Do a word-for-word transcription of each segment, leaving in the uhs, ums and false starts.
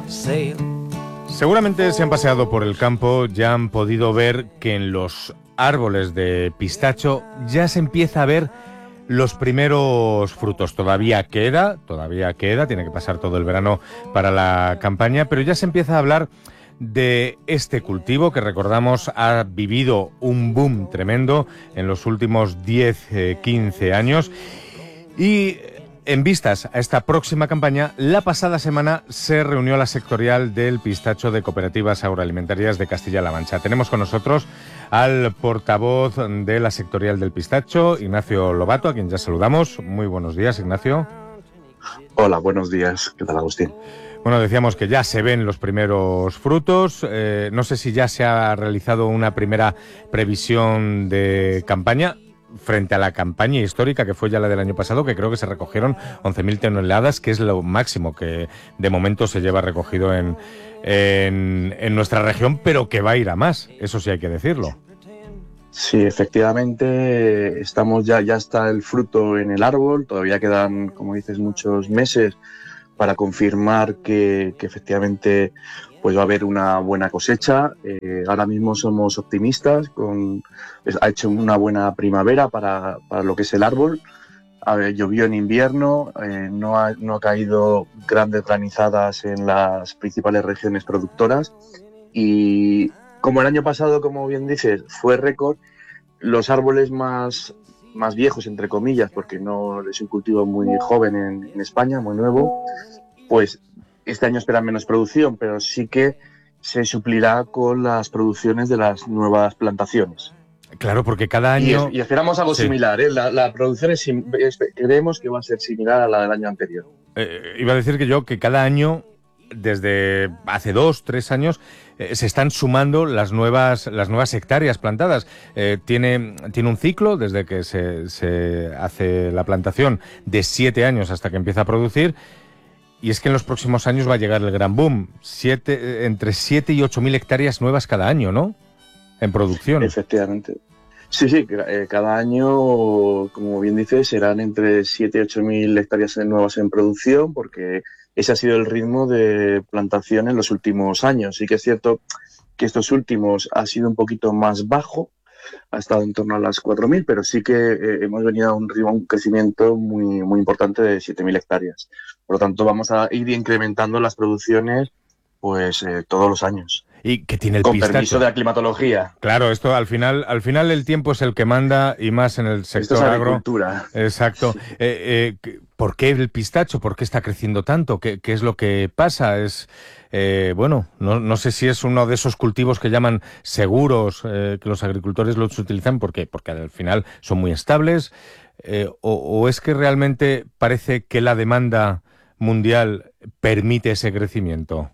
sail. Seguramente se han paseado por el campo, ya han podido ver que en los árboles de pistacho ya se empieza a ver los primeros frutos. Todavía queda, todavía queda, tiene que pasar todo el verano para la campaña, pero ya se empieza a hablar de este cultivo que, recordamos, ha vivido un boom tremendo en los últimos diez, quince años. Y en vistas a esta próxima campaña, la pasada semana se reunió la sectorial del pistacho de Cooperativas Agroalimentarias de Castilla-La Mancha. Tenemos con nosotros al portavoz de la sectorial del pistacho, Ignacio Lobato, a quien ya saludamos. Muy buenos días, Ignacio. Hola, buenos días. ¿Qué tal, Agustín? Bueno, decíamos que ya se ven los primeros frutos. Eh, no sé si ya se ha realizado una primera previsión de campaña frente a la campaña histórica que fue ya la del año pasado, que creo que se recogieron once mil toneladas, que es lo máximo que de momento se lleva recogido en, en, en nuestra región, pero que va a ir a más, eso sí hay que decirlo. Sí, efectivamente, estamos ya, ya está el fruto en el árbol, todavía quedan, como dices, muchos meses para confirmar que, que efectivamente pues va a haber una buena cosecha. Eh, ahora mismo somos optimistas, con, ha hecho una buena primavera para, para lo que es el árbol. A ver, llovió en invierno, eh, no, ha, no ha caído grandes granizadas en las principales regiones productoras y como el año pasado, como bien dices, fue récord, los árboles más, más viejos, entre comillas, porque no es un cultivo muy joven en, en España, muy nuevo, pues este año esperan menos producción, pero sí que se suplirá con las producciones de las nuevas plantaciones. Claro, porque cada año... Y, y esperamos algo sí. similar, ¿eh? La, la producción es, es, creemos que va a ser similar a la del año anterior. Eh, iba a decir que yo que cada año, desde hace dos, tres años, eh, se están sumando las nuevas, las nuevas hectáreas plantadas. Eh, tiene, tiene un ciclo desde que se, se hace la plantación de siete años hasta que empieza a producir. Y es que en los próximos años va a llegar el gran boom. Siete, entre siete y ocho mil hectáreas nuevas cada año, ¿no? En producción. Efectivamente. Sí, sí, cada año, como bien dices, serán entre siete y ocho mil hectáreas nuevas en producción, porque ese ha sido el ritmo de plantación en los últimos años. Sí que es cierto que estos últimos ha sido un poquito más bajo, ha estado en torno a las cuatro mil, pero sí que eh, hemos venido a un ritmo, un crecimiento muy, muy importante de siete mil hectáreas. Por lo tanto, vamos a ir incrementando las producciones pues eh, todos los años. ¿Y qué tiene el Con pistacho? permiso de la climatología. Claro, esto al final, al final el tiempo es el que manda y más en el sector esto es agro. Agricultura. Exacto. Sí. Eh, eh, ¿Por qué el pistacho? ¿Por qué está creciendo tanto? ¿Qué, qué es lo que pasa? Es eh, bueno, no, no sé si es uno de esos cultivos que llaman seguros, eh, que los agricultores los utilizan porque, porque al final son muy estables, eh, o, o es que realmente parece que la demanda mundial permite ese crecimiento.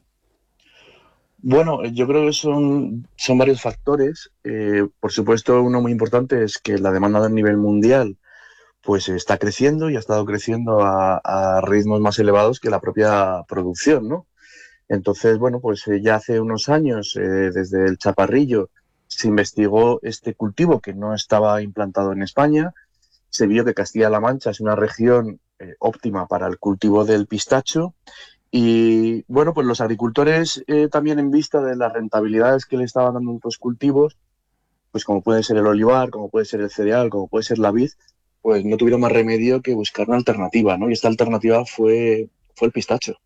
Bueno, yo creo que son, son varios factores. Eh, por supuesto, uno muy importante es que la demanda a nivel mundial pues está creciendo y ha estado creciendo a, a ritmos más elevados que la propia producción, ¿no? Entonces, bueno, pues eh, ya hace unos años, eh, desde el Chaparrillo, se investigó este cultivo que no estaba implantado en España. Se vio que Castilla-La Mancha es una región eh, óptima para el cultivo del pistacho. Y bueno, pues los agricultores eh, también en vista de las rentabilidades que le estaban dando otros cultivos, pues como puede ser el olivar, como puede ser el cereal, como puede ser la vid, pues no tuvieron más remedio que buscar una alternativa, ¿no? Y esta alternativa fue, fue el pistacho.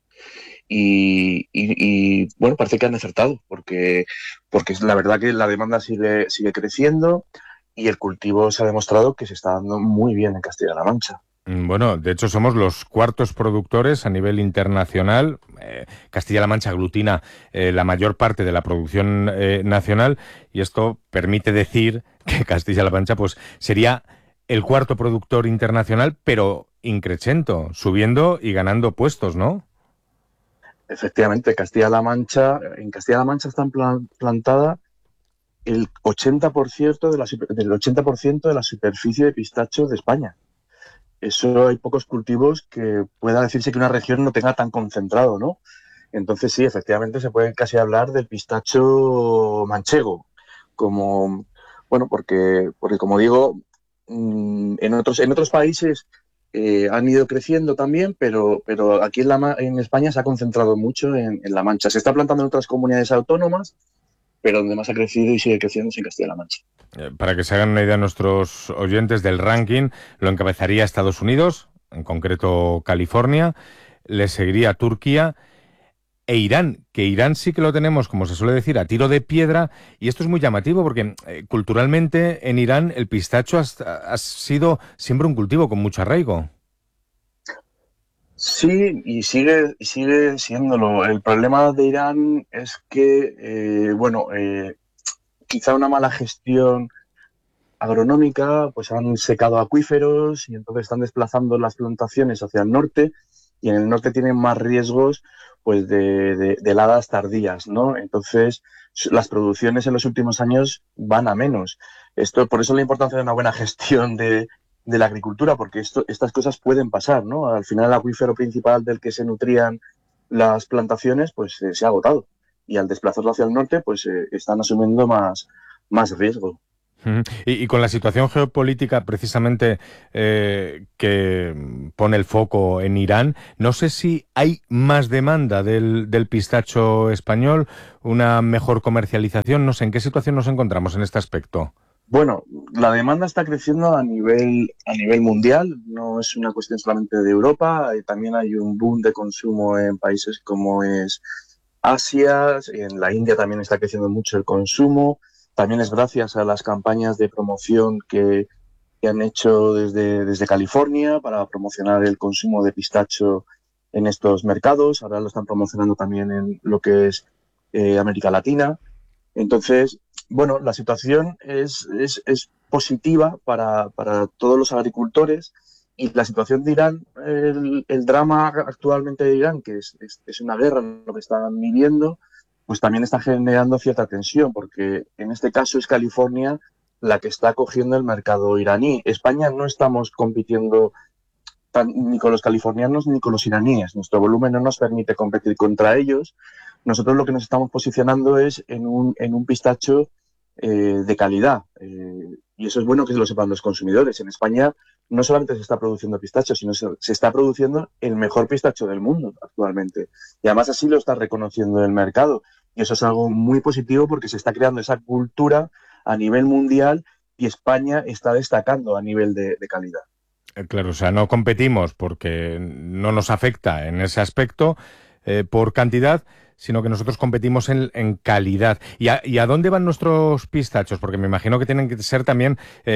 Y, y, y bueno, parece que han acertado, porque, porque es la verdad que la demanda sigue, sigue creciendo y el cultivo se ha demostrado que se está dando muy bien en Castilla-La Mancha. Bueno, de hecho somos los cuartos productores a nivel internacional. Eh, Castilla-La Mancha aglutina eh, la mayor parte de la producción eh, nacional y esto permite decir que Castilla-La Mancha pues sería el cuarto productor internacional, pero increchento, subiendo y ganando puestos, ¿no? Efectivamente, Castilla-La Mancha, en Castilla-La Mancha están plan, plantada el ochenta por ciento de la, del ochenta por ciento de la superficie de pistacho de España. Eso hay pocos cultivos que pueda decirse que una región no tenga tan concentrado, ¿no? Entonces sí, efectivamente se puede casi hablar del pistacho manchego, como, bueno, porque, porque como digo, en otros, en otros países eh, han ido creciendo también, pero, pero aquí en, la, en España se ha concentrado mucho en, en La Mancha. Se está plantando en otras comunidades autónomas, pero donde más ha crecido y sigue creciendo es en Castilla-La Mancha. Eh, para que se hagan una idea nuestros oyentes del ranking, lo encabezaría Estados Unidos, en concreto California, le seguiría Turquía e Irán, que Irán sí que lo tenemos, como se suele decir, a tiro de piedra, y esto es muy llamativo porque eh, culturalmente en Irán el pistacho ha, ha sido siempre un cultivo con mucho arraigo. Sí, y sigue, sigue siéndolo. El problema de Irán es que, eh, bueno, eh, quizá una mala gestión agronómica, pues han secado acuíferos y entonces están desplazando las plantaciones hacia el norte, y en el norte tienen más riesgos pues de, de, de heladas tardías, ¿no? Entonces las producciones en los últimos años van a menos. Esto, por eso la importancia de una buena gestión de, de la agricultura, porque esto, estas cosas pueden pasar, ¿no? Al final el acuífero principal del que se nutrían las plantaciones pues eh, se ha agotado, y al desplazarlo hacia el norte pues eh, están asumiendo más, más riesgo. Y, y con la situación geopolítica precisamente eh, que pone el foco en Irán, no sé si hay más demanda del, del pistacho español, una mejor comercialización, no sé en qué situación nos encontramos en este aspecto. Bueno, la demanda está creciendo a nivel, a nivel mundial, no es una cuestión solamente de Europa, también hay un boom de consumo en países como es Asia, en la India también está creciendo mucho el consumo. También es gracias a las campañas de promoción que, que han hecho desde, desde California para promocionar el consumo de pistacho en estos mercados. Ahora lo están promocionando también en lo que es eh, América Latina. Entonces, bueno, la situación es, es, es positiva para, para todos los agricultores, y la situación de Irán, el, el drama actualmente de Irán, que es, es, es una guerra en lo que están viviendo, pues también está generando cierta tensión, porque en este caso es California la que está cogiendo el mercado iraní. España no estamos compitiendo tan, ni con los californianos ni con los iraníes. Nuestro volumen no nos permite competir contra ellos. Nosotros lo que nos estamos posicionando es en un, en un pistacho eh, de calidad. Eh, y eso es bueno que lo sepan los consumidores. En España no solamente se está produciendo pistacho, sino se, se está produciendo el mejor pistacho del mundo actualmente. Y además así lo está reconociendo el mercado. Y eso es algo muy positivo porque se está creando esa cultura a nivel mundial, y España está destacando a nivel de, de calidad. Claro, o sea, no competimos porque no nos afecta en ese aspecto eh, por cantidad, sino que nosotros competimos en, en calidad. ¿Y a, ¿Y a dónde van nuestros pistachos? Porque me imagino que tienen que ser también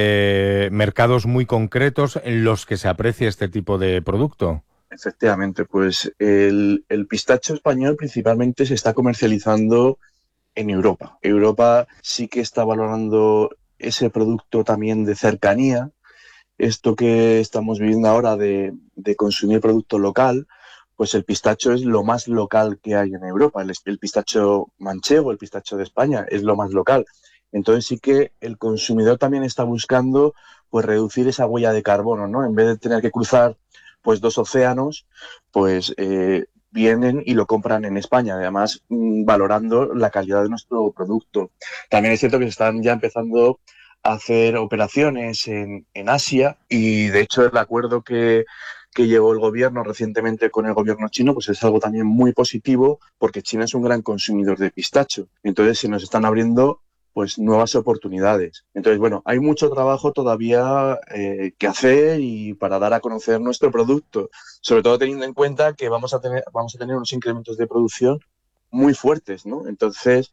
eh, mercados muy concretos en los que se aprecie este tipo de producto. Efectivamente, pues el, el pistacho español principalmente se está comercializando en Europa. Europa sí que está valorando ese producto también de cercanía, esto que estamos viviendo ahora de, de consumir producto local. Pues el pistacho es lo más local que hay en Europa. El, el pistacho manchego, el pistacho de España, es lo más local. Entonces sí que el consumidor también está buscando pues reducir esa huella de carbono, ¿no? En vez de tener que cruzar pues dos océanos, pues eh, vienen y lo compran en España, además mmm, valorando la calidad de nuestro producto. También es cierto que se están ya empezando a hacer operaciones en, en Asia, y de hecho el acuerdo que que llegó el gobierno recientemente con el gobierno chino, pues es algo también muy positivo, porque China es un gran consumidor de pistacho. Entonces se nos están abriendo pues nuevas oportunidades. Entonces, bueno, hay mucho trabajo todavía eh, que hacer y para dar a conocer nuestro producto, sobre todo teniendo en cuenta que vamos a tener, vamos a tener unos incrementos de producción muy fuertes, ¿no? Entonces,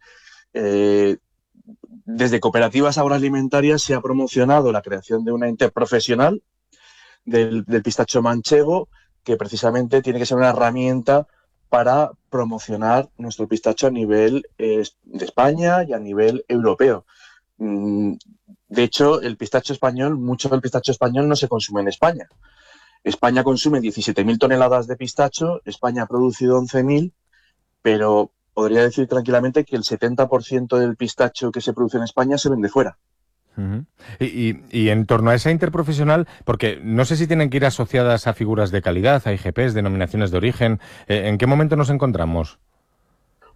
eh, desde Cooperativas Agroalimentarias se ha promocionado la creación de una interprofesional Del, del pistacho manchego, que precisamente tiene que ser una herramienta para promocionar nuestro pistacho a nivel eh, de España y a nivel europeo. Mm, de hecho, el pistacho español, mucho del pistacho español no se consume en España. España consume diecisiete mil toneladas de pistacho, España ha producido once mil, pero podría decir tranquilamente que el setenta por ciento del pistacho que se produce en España se vende fuera. Uh-huh. Y, y, y en torno a esa interprofesional, porque no sé si tienen que ir asociadas a figuras de calidad, a I G Ps, denominaciones de origen, eh, ¿en qué momento nos encontramos?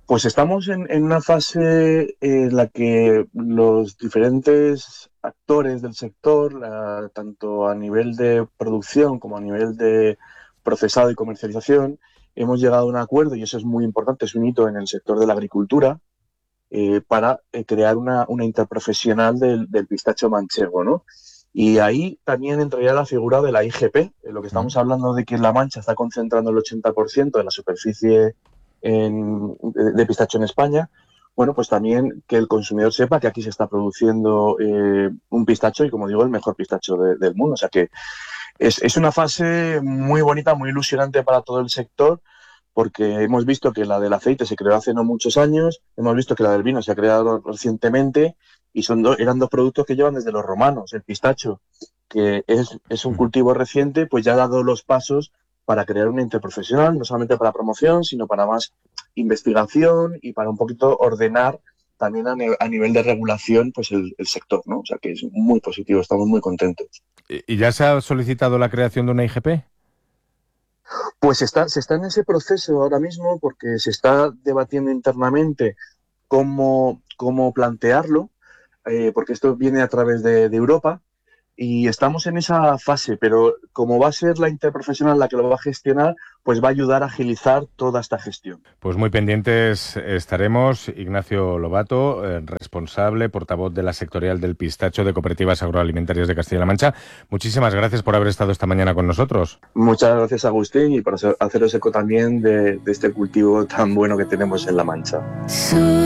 Pues estamos en, en una fase en la que los diferentes actores del sector, la, tanto a nivel de producción como a nivel de procesado y comercialización, hemos llegado a un acuerdo, y eso es muy importante, es un hito en el sector de la agricultura, eh, para eh, crear una, una interprofesional del, del pistacho manchego, ¿no? Y ahí también entraría la figura de la I G P, en lo que estamos hablando de que en La Mancha está concentrando el ochenta por ciento de la superficie en, de, de pistacho en España. Bueno, pues también que el consumidor sepa que aquí se está produciendo eh, un pistacho y, como digo, el mejor pistacho de, del mundo. O sea que es, es una fase muy bonita, muy ilusionante para todo el sector, porque hemos visto que la del aceite se creó hace no muchos años, hemos visto que la del vino se ha creado recientemente, y son do, eran dos productos que llevan desde los romanos. El pistacho, que es, es un cultivo reciente, pues ya ha dado los pasos para crear una interprofesional, no solamente para promoción, sino para más investigación y para un poquito ordenar también a, ne a nivel de regulación pues el, el sector, ¿no? O sea que es muy positivo, estamos muy contentos. ¿Y ya se ha solicitado la creación de una I G P? Pues está, se está en ese proceso ahora mismo, porque se está debatiendo internamente cómo, cómo plantearlo, eh, porque esto viene a través de, de Europa, y estamos en esa fase, pero como va a ser la interprofesional la que lo va a gestionar, pues va a ayudar a agilizar toda esta gestión. Pues muy pendientes estaremos. Ignacio Lobato, eh, responsable, portavoz de la sectorial del pistacho de Cooperativas Agroalimentarias de Castilla-La Mancha. Muchísimas gracias por haber estado esta mañana con nosotros. Muchas gracias, Agustín, y por haceros eco también de, de este cultivo tan bueno que tenemos en La Mancha.